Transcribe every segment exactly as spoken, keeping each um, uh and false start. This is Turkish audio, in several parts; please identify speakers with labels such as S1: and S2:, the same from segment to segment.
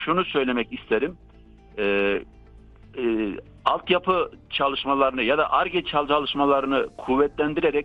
S1: şunu söylemek isterim. E, e, altyapı çalışmalarını ya da Ar-Ge çalışmalarını kuvvetlendirerek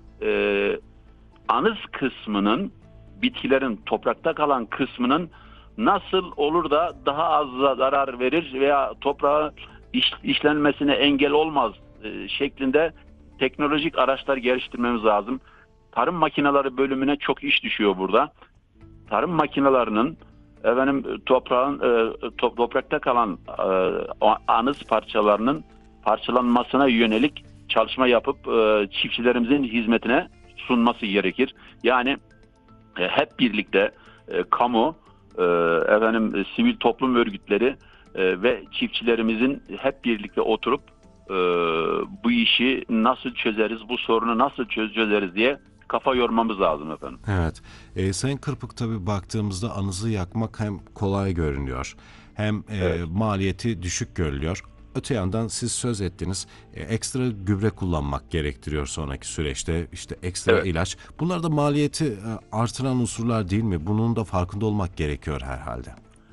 S1: e, anız kısmının, bitkilerin toprakta kalan kısmının nasıl olur da daha az zarar verir veya toprağa iş, işlenmesine engel olmaz e, şeklinde teknolojik araçlar geliştirmemiz lazım. Tarım makineleri bölümüne çok iş düşüyor burada. Tarım makinelerinin efendim toprağın e, to, toprakta kalan e, anız parçalarının parçalanmasına yönelik çalışma yapıp e, çiftçilerimizin hizmetine sunması gerekir. Yani e, hep birlikte e, kamu, e, efendim e, sivil toplum örgütleri e, ve çiftçilerimizin hep birlikte oturup e, bu işi nasıl çözeriz, bu sorunu nasıl çöz çözeriz diye kafa yormamız lazım efendim.
S2: Evet. E, Sayın Kırpık, tabii baktığımızda anızı yakmak hem kolay görünüyor hem e,
S1: Evet.
S2: maliyeti düşük görülüyor. Öte yandan siz söz ettiniz, e, ekstra gübre kullanmak gerektiriyor sonraki süreçte, işte ekstra
S1: Evet.
S2: ilaç. Bunlar da maliyeti e, artıran unsurlar değil mi? Bunun da farkında olmak gerekiyor herhalde.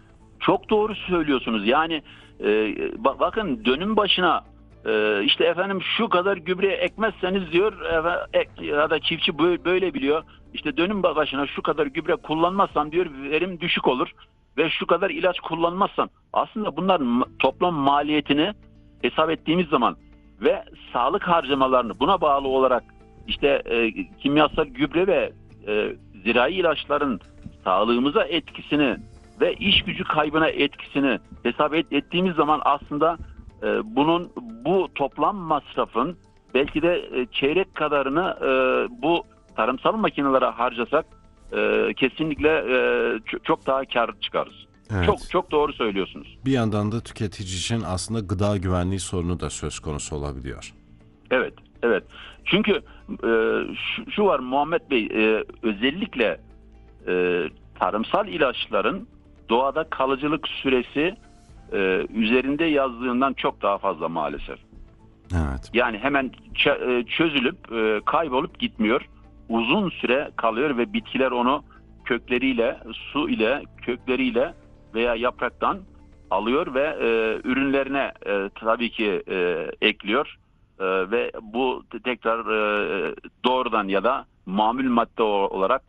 S1: Çok doğru söylüyorsunuz. Yani e, ba- bakın dönüm başına e, işte efendim şu kadar gübre ekmezseniz diyor efe- ek, ya da çiftçi böyle, böyle biliyor. İşte dönüm başına şu kadar gübre kullanmazsam diyor verim düşük olur ve şu kadar ilaç kullanmazsam. Aslında bunların ma- toplam maliyetini hesap ettiğimiz zaman ve sağlık harcamalarını buna bağlı olarak işte e, kimyasal gübre ve e, zirai ilaçların sağlığımıza etkisini ve iş gücü kaybına etkisini hesap et, ettiğimiz zaman aslında e, bunun bu toplam masrafın belki de e, çeyrek kadarını e, bu tarımsal makinelere harcasak e, kesinlikle e, ç- çok daha kar çıkarız.
S2: Evet.
S1: Çok çok doğru söylüyorsunuz.
S2: Bir yandan da tüketici için aslında gıda güvenliği sorunu da söz konusu olabiliyor.
S1: Evet, evet. Çünkü e, şu, şu var Muhammed Bey, e, özellikle e, tarımsal ilaçların doğada kalıcılık süresi e, üzerinde yazdığından çok daha fazla maalesef.
S2: Evet.
S1: Yani hemen ç- e, çözülüp e, kaybolup gitmiyor. Uzun süre kalıyor ve bitkiler onu kökleriyle, su ile, kökleriyle veya yapraktan alıyor ve e, ürünlerine e, tabii ki e, ekliyor. E, ve bu tekrar e, doğrudan ya da mamul madde olarak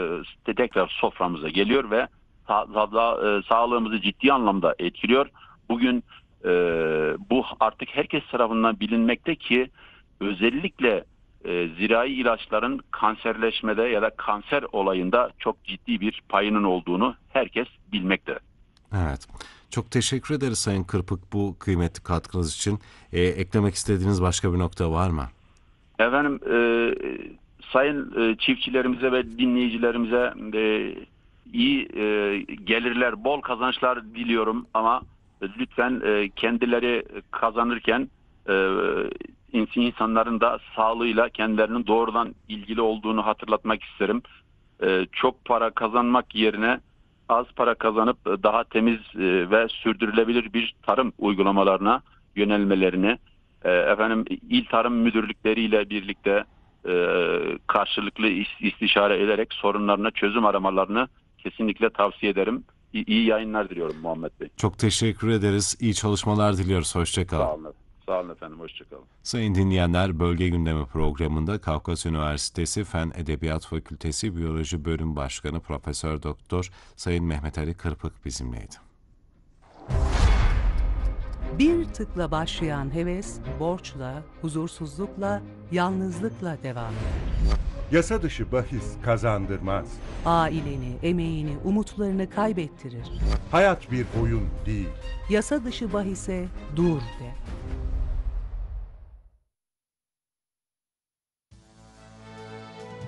S1: e, tekrar soframıza geliyor ve sa- sa- e, sağlığımızı ciddi anlamda etkiliyor. Bugün e, bu artık herkes tarafından bilinmekte ki özellikle e, zirai ilaçların kanserleşmede ya da kanser olayında çok ciddi bir payının olduğunu herkes bilmekte.
S2: Evet. Çok teşekkür ederiz Sayın Kırpık bu kıymetli katkınız için. E, eklemek istediğiniz başka bir nokta var mı?
S1: Efendim e, sayın e, çiftçilerimize ve dinleyicilerimize e, iyi e, gelirler, bol kazançlar diliyorum ama lütfen e, kendileri kazanırken e, insanların da sağlığıyla kendilerinin doğrudan ilgili olduğunu hatırlatmak isterim. E, çok para kazanmak yerine az para kazanıp daha temiz e, ve sürdürülebilir bir tarım uygulamalarına yönelmelerini, e, efendim il tarım müdürlükleriyle birlikte e, karşılıklı is- istişare ederek sorunlarına çözüm aramalarını kesinlikle tavsiye ederim. İyi, iyi yayınlar diliyorum Muhammed Bey.
S2: Çok teşekkür ederiz. İyi çalışmalar diliyoruz. Hoşçakalın.
S1: Sağ olun. Sağ olun efendim. Hoşçakalın.
S2: Sayın dinleyenler, Bölge Gündemi programında Kafkas Üniversitesi Fen Edebiyat Fakültesi Biyoloji Bölüm Başkanı Profesör Doktor Sayın Mehmet Ali Kırpık bizimleydi.
S3: Bir tıkla başlayan heves, borçla, huzursuzlukla, yalnızlıkla devam eder.
S4: Yasa dışı bahis kazandırmaz.
S3: Aileni, emeğini, umutlarını kaybettirir.
S4: Hayat bir oyun değil.
S3: Yasa dışı bahise dur de.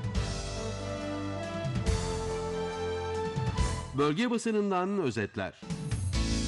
S5: Bölge basınından özetler.